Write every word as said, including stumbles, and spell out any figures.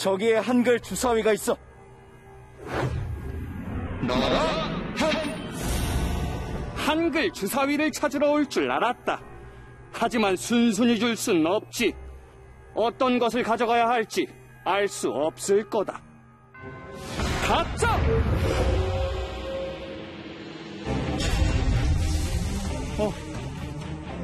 저기에 한글 주사위가 있어. 나라 한글 주사위를 찾으러 올 줄 알았다. 하지만 순순히 줄 순 없지. 어떤 것을 가져가야 할지 알 수 없을 거다. 가자! 어,